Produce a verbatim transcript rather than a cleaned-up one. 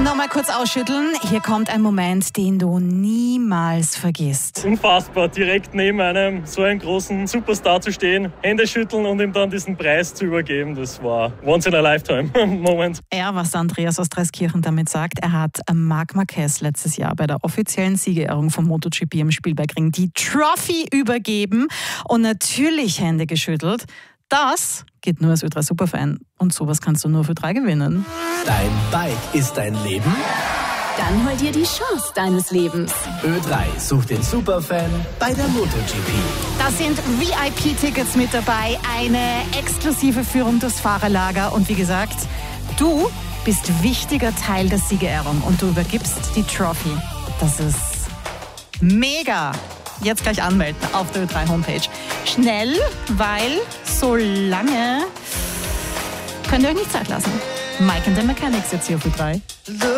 Nochmal kurz ausschütteln. Hier kommt ein Moment, den du niemals vergisst. Unfassbar, direkt neben einem so einen großen Superstar zu stehen, Hände schütteln und ihm dann diesen Preis zu übergeben. Das war once in a lifetime Moment. Ja, was der Andreas aus Dreiskirchen damit sagt, er hat Marc Marquez letztes Jahr bei der offiziellen Siegerehrung vom MotoGP im Spielbergring die Trophy übergeben und natürlich Hände geschüttelt. Das geht nur als Ö drei Superfan. Und sowas kannst du nur für drei gewinnen. Dein Bike ist dein Leben? Dann hol dir die Chance deines Lebens. Ö drei sucht den Superfan bei der MotoGP. Da sind V I P-Tickets mit dabei, eine exklusive Führung durchs Fahrerlager und wie gesagt, du bist wichtiger Teil der Siegerehrung und du übergibst die Trophy. Das ist mega. Jetzt gleich anmelden auf der Ö drei Homepage. Schnell, weil so lange könnt ihr euch nicht Zeit lassen. Mike and the Mechanics jetzt hier auf Ö drei.